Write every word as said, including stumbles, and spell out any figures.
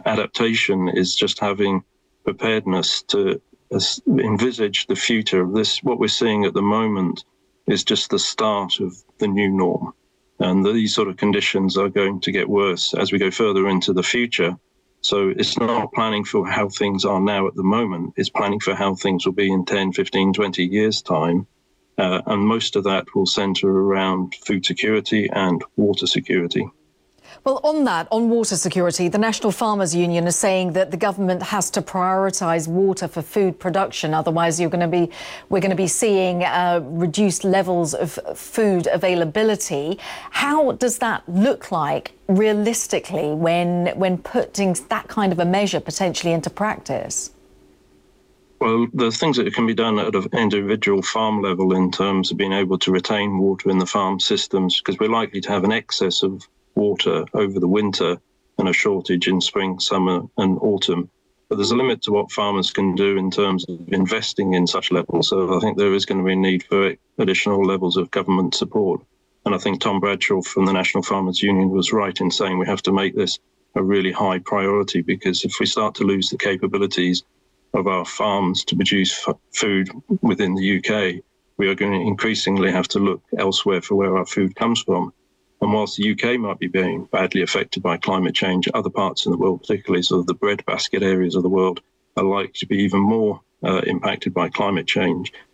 adaptation is just having preparedness to envisage the future. This, what we're seeing at the moment, is just the start of the new norm. And these sort of conditions are going to get worse as we go further into the future. So it's not planning for how things are now at the moment, it's planning for how things will be in ten, fifteen, twenty years' time. Uh, and most of that will centre around food security and water security. Well, on that, on water security, the National Farmers Union is saying that the government has to prioritise water for food production. Otherwise, you're going to be, we're going to be seeing uh, reduced levels of food availability. How does that look like realistically when when putting that kind of a measure potentially into practice? Well, there's things that can be done at an individual farm level in terms of being able to retain water in the farm systems, because we're likely to have an excess of water over the winter and a shortage in spring, summer and autumn. But there's a limit to what farmers can do in terms of investing in such levels. So I think there is going to be a need for additional levels of government support. And I think Tom Bradshaw from the National Farmers Union was right in saying we have to make this a really high priority, because if we start to lose the capabilities of our farms to produce f- food within the U K, we are going to increasingly have to look elsewhere for where our food comes from. And whilst the U K might be being badly affected by climate change, other parts of the world, particularly sort of the breadbasket areas of the world, are likely to be even more uh, impacted by climate change.